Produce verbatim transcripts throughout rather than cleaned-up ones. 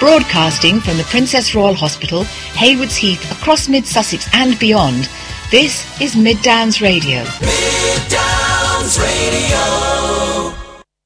Broadcasting from the Princess Royal Hospital, Haywards Heath, across Mid-Sussex and beyond, this is Mid Downs Radio. Mid Downs Radio.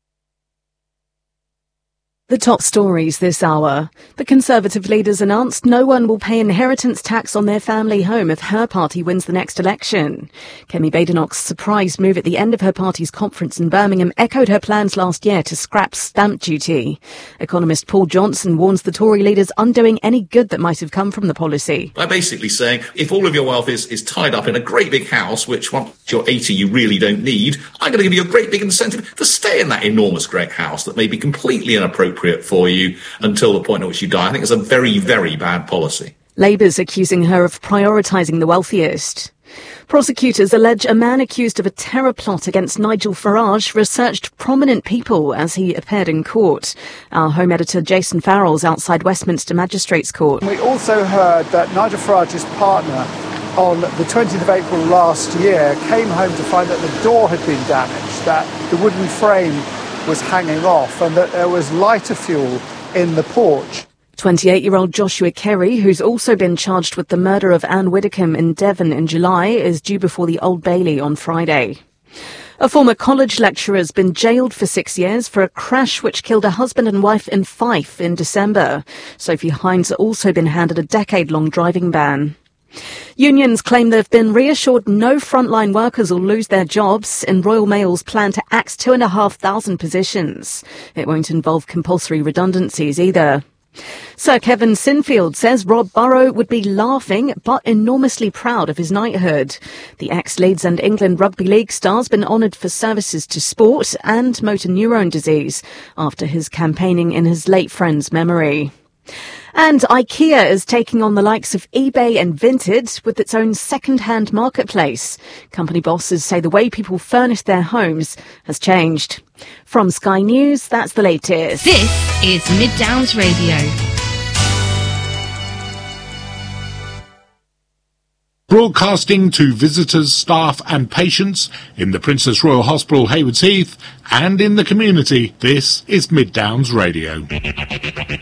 The top stories this hour. The Conservative leaders announced no one will pay inheritance tax on their family home if her party wins the next election. Kemi Badenoch's surprise move at the end of her party's conference in Birmingham echoed her plans last year to scrap stamp duty. Economist Paul Johnson warns the Tory leaders undoing any good that might have come from the policy. By basically saying, if all of your wealth is, is tied up in a great big house, which once you're eighty you really don't need, I'm going to give you a great big incentive to stay in that enormous great house that may be completely inappropriate for you until the point at which you die. I think it's a very, very bad policy. Labour's accusing her of prioritising the wealthiest. Prosecutors allege a man accused of a terror plot against Nigel Farage researched prominent people as he appeared in court. Our home editor Jason Farrell's outside Westminster Magistrates Court. We also heard that Nigel Farage's partner on the twentieth of April last year came home to find that the door had been damaged, that the wooden frame was hanging off and that there was lighter fuel in the porch. twenty-eight-year-old Joshua Kerry, who's also been charged with the murder of Anne Widdecombe in Devon in July, is due before the Old Bailey on Friday. A former college lecturer has been jailed for six years for a crash which killed a husband and wife in Fife in December. Sophie Hines has also been handed a decade-long driving ban. Unions claim they've been reassured no frontline workers will lose their jobs in Royal Mail's plan to axe two and a half thousand positions. It won't involve compulsory redundancies either. Sir Kevin Sinfield says Rob Burrow would be laughing but enormously proud of his knighthood. The ex-Leeds and England Rugby League star's been honoured for services to sport and motor neurone disease after his campaigning in his late friend's memory. And IKEA is taking on the likes of eBay and Vinted with its own second-hand marketplace. Company bosses say the way people furnish their homes has changed. From Sky News, that's the latest. This is Mid Downs Radio. Broadcasting to visitors, staff and patients in the Princess Royal Hospital, Haywards Heath, and in the community, this is Mid Downs Radio.